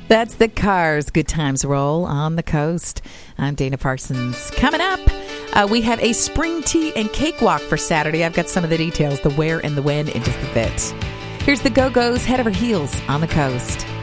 That's the Cars. Good times roll on the coast. I'm Dana Parsons. Coming up, we have a spring tea and cakewalk for Saturday. I've got some of the details, the where and the when in just a bit. Here's the Go-Go's Head Over Heels on the coast.